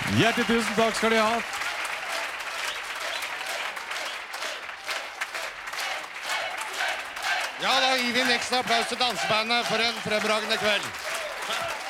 Hjertelig tusen takk skal de ha. Ja, da gir vi en ekstra applaus til dansebandet for en fremragende kveld.